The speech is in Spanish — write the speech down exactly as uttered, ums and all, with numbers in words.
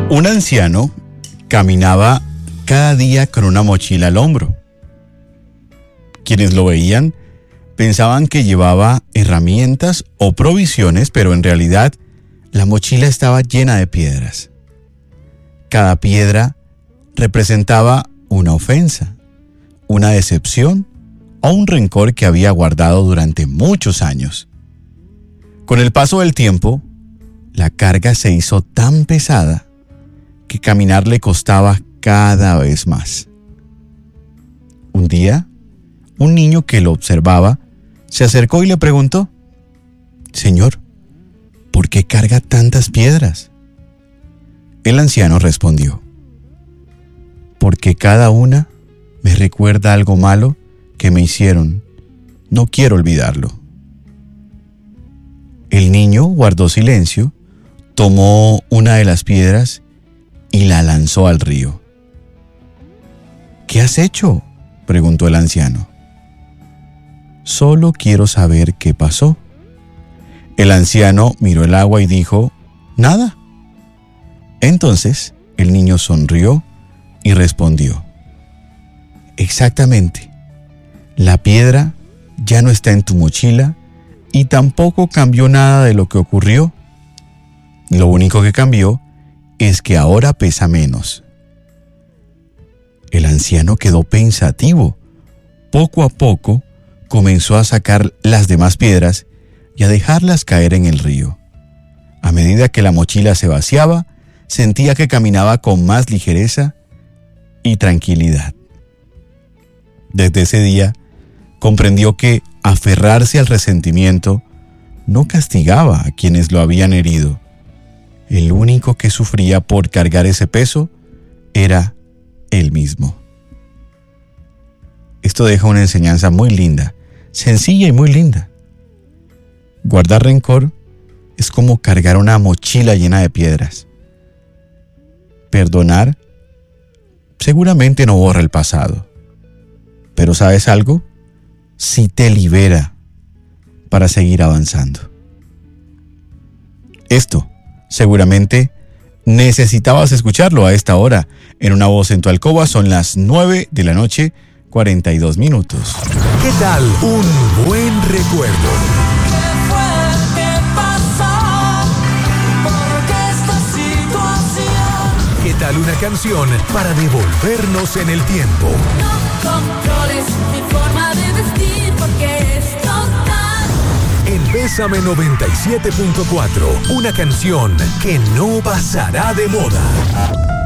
Un anciano caminaba cada día con una mochila al hombro. Quienes lo veían pensaban que llevaba herramientas o provisiones, pero en realidad la mochila estaba llena de piedras. Cada piedra representaba una ofensa, una decepción o un rencor que había guardado durante muchos años. Con el paso del tiempo, la carga se hizo tan pesada que caminar le costaba cada vez más. Un día, un niño que lo observaba se acercó y le preguntó: «Señor, ¿por qué carga tantas piedras?». El anciano respondió: «Porque cada una me recuerda algo malo que me hicieron. No quiero olvidarlo». El niño guardó silencio, tomó una de las piedras y la lanzó al río. «¿Qué has hecho?», preguntó el anciano. «Solo quiero saber qué pasó». El anciano miró el agua y dijo: «Nada». Entonces el niño sonrió y respondió: «Exactamente. La piedra ya no está en tu mochila y tampoco cambió nada de lo que ocurrió. Lo único que cambió es que ahora pesa menos». El anciano quedó pensativo. Poco a poco comenzó a sacar las demás piedras y a dejarlas caer en el río. A medida que la mochila se vaciaba, sentía que caminaba con más ligereza y tranquilidad. Desde ese día, comprendió que aferrarse al resentimiento no castigaba a quienes lo habían herido. El único que sufría por cargar ese peso era él mismo. Esto deja una enseñanza muy linda, sencilla y muy linda. Guardar rencor es como cargar una mochila llena de piedras. Perdonar seguramente no borra el pasado, pero ¿sabes algo? Sí te libera para seguir avanzando. Esto seguramente necesitabas escucharlo a esta hora. En Una Voz en tu Alcoba son las nueve de la noche, cuarenta y dos minutos. ¿Qué tal un buen recuerdo? ¿Qué fue que pasó? ¿Por qué esta situación? ¿Qué tal una canción para devolvernos en el tiempo? No controles mi forma de vestir porque es total. En Bésame noventa y siete punto cuatro, una canción que no pasará de moda.